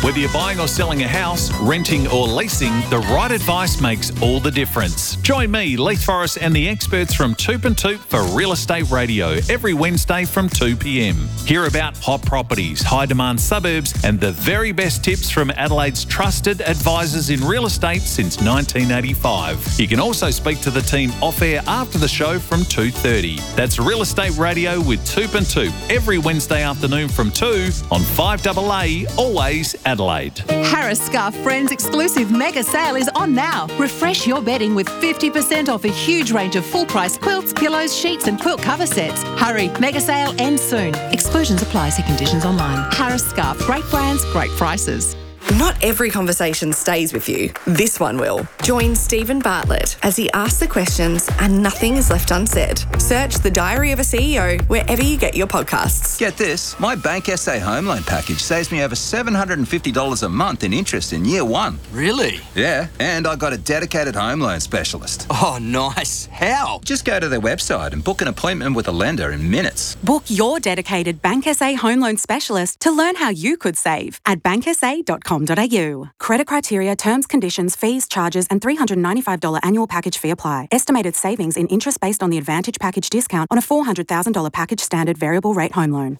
Whether you're buying or selling a house, renting or leasing, the right advice makes all the difference. Join me, Leith Forrest, and the experts from Toop and Toop for Real Estate Radio every Wednesday from 2 p.m. Hear about hot properties, high-demand suburbs, and the very best tips from Adelaide's trusted advisors in real estate since 1985. You can also speak to the team off-air after the show from 2:30. That's Real Estate Radio with Toop and Toop every Wednesday afternoon from 2 on 5AA, always Adelaide. Harris Scarf Friends exclusive mega sale is on now. Refresh your bedding with 50% off a huge range of full-price quilts, pillows, sheets and quilt cover sets. Hurry, mega sale ends soon. Exclusions apply. See conditions online. Harris Scarf. Great brands, great prices. Not every conversation stays with you. This one will. Join Stephen Bartlett as he asks the questions and nothing is left unsaid. Search The Diary of a CEO wherever you get your podcasts. Get this, my Bank SA home loan package saves me over $750 a month in interest in year one. Really? Yeah, and I got a dedicated home loan specialist. Oh, nice. How? Just go to their website and book an appointment with a lender in minutes. Book your dedicated Bank SA home loan specialist to learn how you could save at banksa.com.au. Credit criteria, terms, conditions, fees, charges and $395 annual package fee apply. Estimated savings in interest based on the Advantage package discount on a $400,000 package standard variable rate home loan.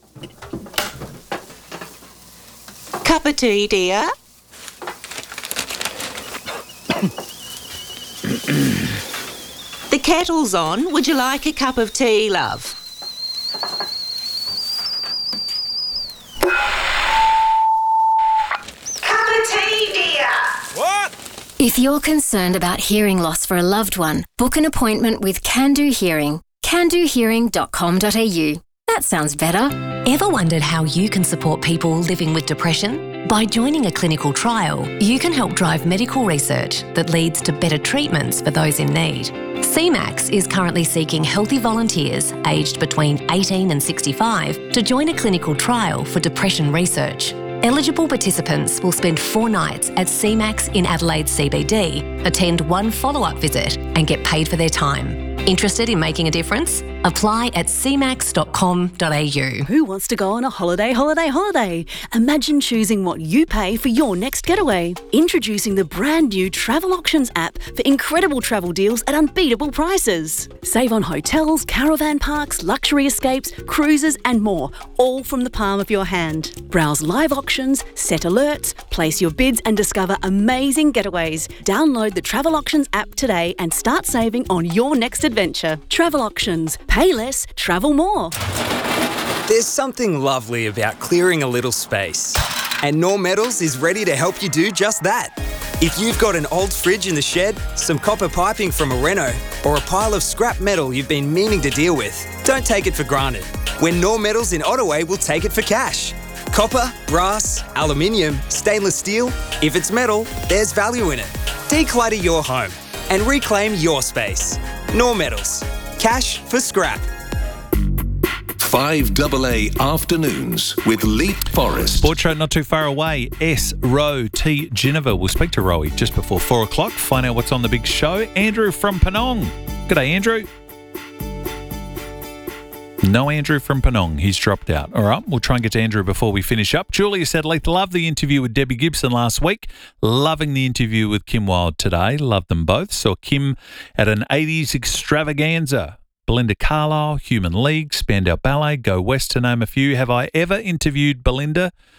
Cup of tea, dear? The kettle's on. Would you like a cup of tea, love? If you're concerned about hearing loss for a loved one, book an appointment with Can Do Hearing. candohearing.com.au. That sounds better. Ever wondered how you can support people living with depression? By joining a clinical trial, you can help drive medical research that leads to better treatments for those in need. CMAX is currently seeking healthy volunteers aged between 18 and 65 to join a clinical trial for depression research. Eligible participants will spend 4 nights at CMAX in Adelaide CBD, attend 1 follow-up visit and get paid for their time. Interested in making a difference? Apply at cmax.com.au. Who wants to go on a holiday? Imagine choosing what you pay for your next getaway. Introducing the brand new Travel Auctions app for incredible travel deals at unbeatable prices. Save on hotels, caravan parks, luxury escapes, cruises and more, all from the palm of your hand. Browse live auctions, set alerts, place your bids and discover amazing getaways. Download the Travel Auctions app today and start saving on your next adventure. Travel Auctions. Pay less, travel more. There's something lovely about clearing a little space. And Knorr Metals is ready to help you do just that. If you've got an old fridge in the shed, some copper piping from a reno, or a pile of scrap metal you've been meaning to deal with, don't take it for granted. When Knorr Metals in Ottaway will take it for cash. Copper, brass, aluminium, stainless steel, if it's metal, there's value in it. Declutter your home and reclaim your space. Knorr Metals. Cash for scrap. 5AA Afternoons with Leith Forrest. Board show not too far away. S. Rowe T. Geneva. We'll speak to Rowie just before 4 o'clock. Find out what's on the big show. Andrew from Penong. G'day, Andrew. No Andrew from Penong. He's dropped out. All right, we'll try and get to Andrew before we finish up. Julia said, Leith, loved the interview with Debbie Gibson last week. Loving the interview with Kim Wilde today. Loved them both. Saw Kim at an 80s extravaganza. Belinda Carlisle, Human League, Spandau Ballet, Go West to name a few. Have I ever interviewed Belinda?